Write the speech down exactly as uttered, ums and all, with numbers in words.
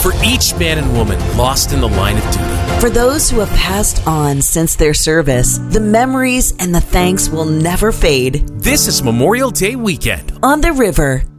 For each man and woman lost in the line of duty. For those who have passed on since their service, the memories and the thanks will never fade. This is Memorial Day weekend on the river.